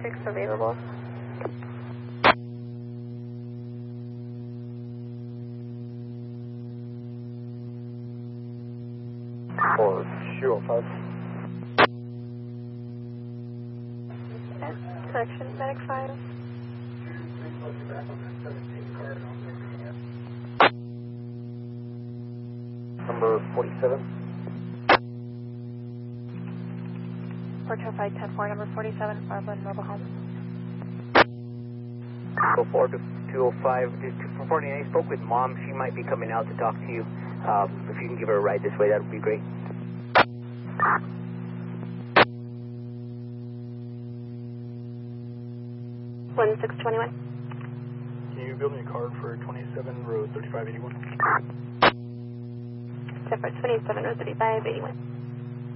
6 available. For 205. Correction, medic 5. Number 47. 425 10-4, number 47, Marlin Mobile Home. 204 to 205. 249, I spoke with Mom. She might be coming out to talk to you. If you can give her a ride this way, that would be great. One 621. Can you build me a card for 27 road 3581? Separate 27 or 3581.